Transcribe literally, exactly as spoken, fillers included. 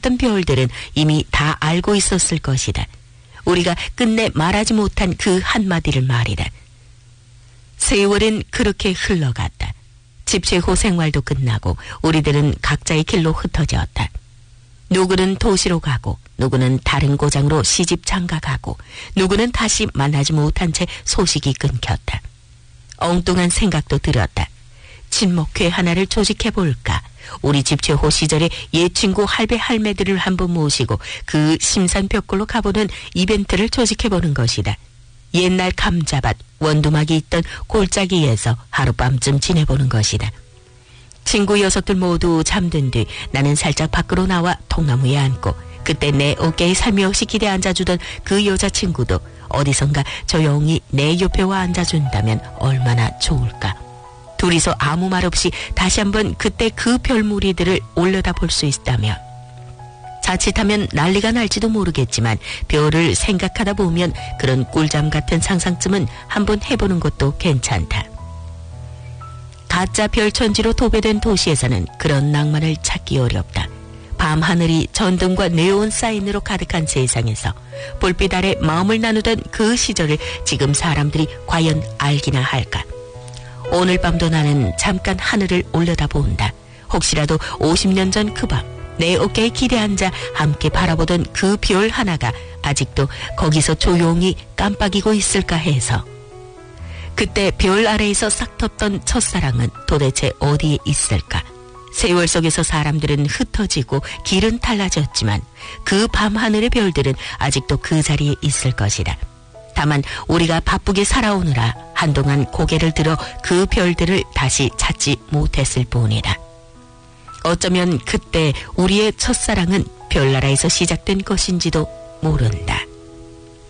있었던 별들은 이미 다 알고 있었을 것이다. 우리가 끝내 말하지 못한 그 한마디를 말이다. 세월은 그렇게 흘러갔다. 집채호 생활도 끝나고 우리들은 각자의 길로 흩어졌다. 누구는 도시로 가고 누구는 다른 고장으로 시집 장가가고 누구는 다시 만나지 못한 채 소식이 끊겼다. 엉뚱한 생각도 들었다. 친목회 하나를 조직해볼까? 우리 집채호 시절에 옛 친구 할배 할매들을 한번 모시고 그 심산벽골로 가보는 이벤트를 조직해보는 것이다. 옛날 감자밭, 원두막이 있던 골짜기에서 하룻밤쯤 지내보는 것이다. 친구 녀석들 모두 잠든 뒤 나는 살짝 밖으로 나와 통나무에 앉고 그때 내 어깨에 살며시 기대 앉아주던 그 여자친구도 어디선가 조용히 내 옆에 와 앉아준다면 얼마나 좋을까. 둘이서 아무 말 없이 다시 한번 그때 그 별무리들을 올려다볼 수 있다면 자칫하면 난리가 날지도 모르겠지만 별을 생각하다 보면 그런 꿀잠 같은 상상쯤은 한번 해보는 것도 괜찮다. 가짜 별천지로 도배된 도시에서는 그런 낭만을 찾기 어렵다. 밤하늘이 전등과 네온 사인으로 가득한 세상에서 볼빛 아래 마음을 나누던 그 시절을 지금 사람들이 과연 알기나 할까. 오늘 밤도 나는 잠깐 하늘을 올려다본다. 혹시라도 오십 년 전 그 밤 내 어깨에 기대 앉아 함께 바라보던 그 별 하나가 아직도 거기서 조용히 깜빡이고 있을까 해서. 그때 별 아래에서 싹텄던 첫사랑은 도대체 어디에 있을까? 세월 속에서 사람들은 흩어지고 길은 달라졌지만 그 밤하늘의 별들은 아직도 그 자리에 있을 것이다. 다만 우리가 바쁘게 살아오느라 한동안 고개를 들어 그 별들을 다시 찾지 못했을 뿐이다. 어쩌면 그때 우리의 첫사랑은 별나라에서 시작된 것인지도 모른다.